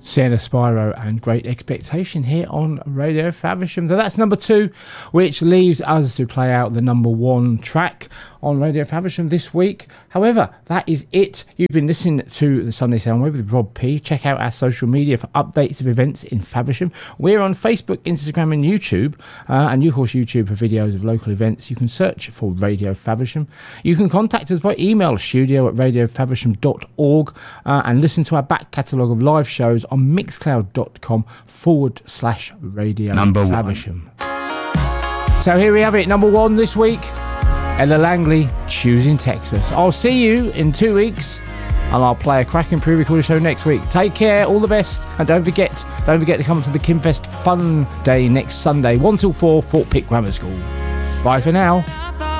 Sienna Spyro and Great Expectation here on Radio Faversham. So that's number 2, which leaves us to play out the number 1 track on Radio Faversham this week. However, that is it. You've been listening to the Sunday Soundwave with Rob P. Check out our social media for updates of events in Faversham. We're on Facebook, Instagram and YouTube, and of course YouTube for videos of local events. You can search for Radio Faversham. You can contact us by email, studio@radiofaversham.org, and listen to our back catalogue of live shows on mixcloud.com/Radio Faversham. So here we have it, number 1 this week. Ella Langley, Choosing Texas. I'll see you in 2 weeks, and I'll play a cracking pre-recorded show next week. Take care, all the best, and don't forget to come to the Kimfest Fun Day next Sunday, 1 till 4, Fort Pitt Grammar School. Bye for now.